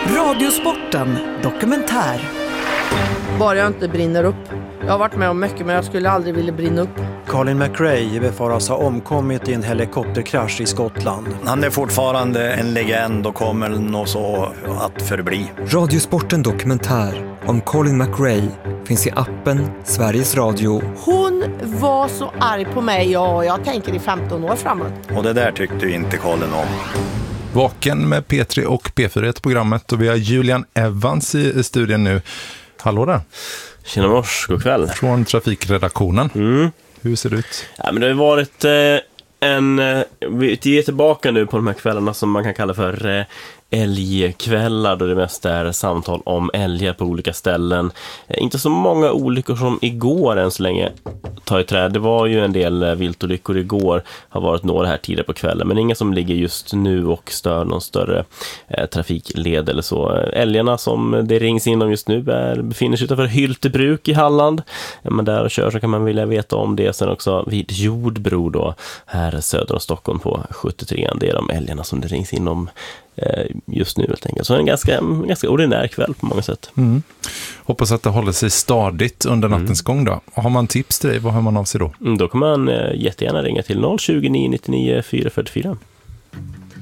Radiosporten dokumentär. Bara jag inte brinner upp. Jag har varit med om mycket, men jag skulle aldrig vilja brinna upp. Colin McRae befaras ha omkommit i en helikopterkrasch i Skottland. Han är fortfarande en legend och kommer nog så att förbli. Radiosporten dokumentär om Colin McRae finns i appen Sveriges Radio. Hon var så arg på mig och jag tänker i 15 år framåt. Och det där tyckte ju inte Colin om. Vaken med P3 och P4 i programmet, och vi har Julian Evans i studion nu. Hallå där. Tjena mors, god kväll. Från trafikredaktionen. Hur ser det ut? Ja, men det har varit vi är tillbaka nu på de här kvällarna som man kan kalla för älgkvällar, då det mest är samtal om älgar på olika ställen. Inte så många olyckor som igår än så länge, ta i träd. Det var ju en del viltolyckor igår, har varit några här tidigare på kvällen, men inga som ligger just nu och stör någon större trafikled eller så. Älgarna som det rings in om just nu befinner sig utanför Hyltebruk i Halland. Men där och kör så kan man vilja veta om det. Sen också vid Jordbro då, här söder om Stockholm på 73. Det är de älgarna som det rings in om just nu helt enkelt. Så en ganska ordinär kväll på många sätt. Hoppas att det håller sig stadigt under nattens gång då. Har man tips till dig, vad hör man av sig då? Då kan man jättegärna ringa till 020 999 444.